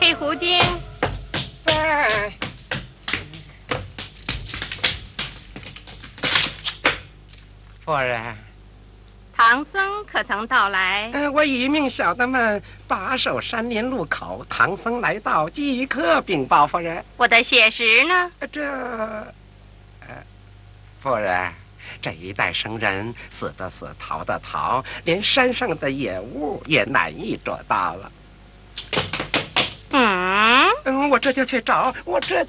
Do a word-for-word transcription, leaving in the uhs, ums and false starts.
黑狐精在。夫人， 唐僧可曾到来？ 呃，我已命小的们把守山林路口，唐僧来到，即刻禀报夫人。 我的血食呢？ 这，呃，夫人，这一代生人死的死，逃的逃，连山上的野物也难以捉到了。 嗯嗯，我这就去找，我这就。